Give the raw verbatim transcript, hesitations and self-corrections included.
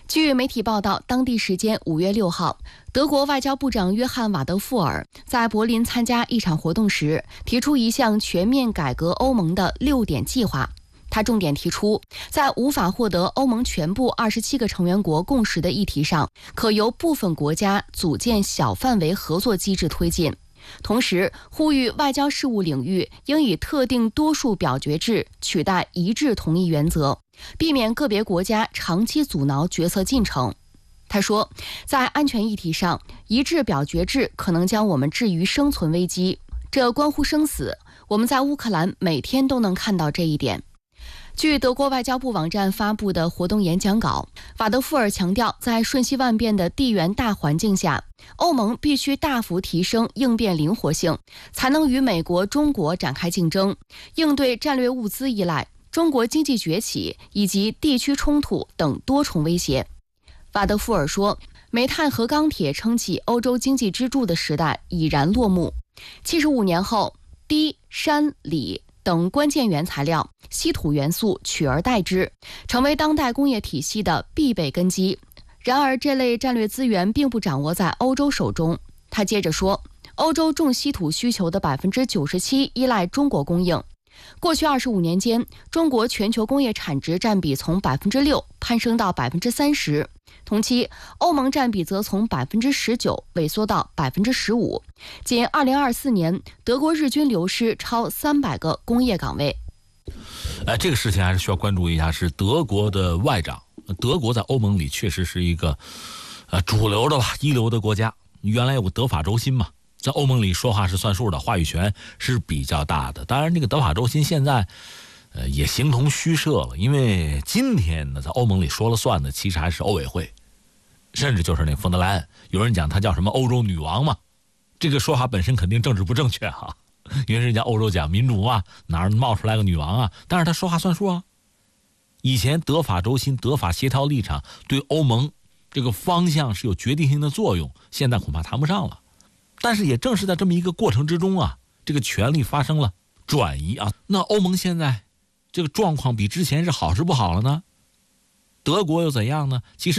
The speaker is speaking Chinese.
据媒体报道，当地时间五月六号，德国外交部长约翰·瓦德富尔在柏林参加一场活动时，提出一项全面改革欧盟的六点计划。他重点提出，在无法获得欧盟全部二十七个成员国共识的议题上，可由部分国家组建小范围合作机制推进。同时，呼吁外交事务领域应以特定多数表决制取代一致同意原则，避免个别国家长期阻挠决策进程。他说，在安全议题上，一致表决制可能将我们置于生存危机，这关乎生死。我们在乌克兰每天都能看到这一点。据德国外交部网站发布的活动演讲稿，瓦德富尔强调，在瞬息万变的地缘大环境下，欧盟必须大幅提升应变灵活性，才能与美国、中国展开竞争，应对战略物资依赖、中国经济崛起以及地区冲突等多重威胁。瓦德富尔说，煤炭和钢铁撑起欧洲经济支柱的时代已然落幕。七十五年后，锑、铧、锂等关键原材料、稀土元素取而代之，成为当代工业体系的必备根基。然而，这类战略资源并不掌握在欧洲手中。他接着说，欧洲重稀土需求的百分之九十七依赖中国供应。过去二十五年间，中国全球工业产值占比从百分之六攀升到百分之三十，同期欧盟占比则从百分之十九萎缩到百分之十五。仅二零二四年，德国日均流失超三百个工业岗位。 哎，这个事情还是需要关注一下，是德国的外长。德国在欧盟里确实是一个呃主流的吧，一流的国家。原来有个德法轴心嘛，在欧盟里说话是算数的，话语权是比较大的。当然，这个德法轴心现在呃也形同虚设了，因为今天呢，在欧盟里说了算的其实还是欧委会，甚至就是那冯德莱恩。有人讲他叫什么欧洲女王嘛，这个说法本身肯定政治不正确哈，因为人家欧洲讲民主啊，哪儿冒出来个女王啊？但是他说话算数啊。以前德法轴心、德法协调立场对欧盟这个方向是有决定性的作用，现在恐怕谈不上了。但是也正是在这么一个过程之中啊，这个权力发生了转移啊。那欧盟现在这个状况比之前是好是不好了呢？德国又怎样呢？其实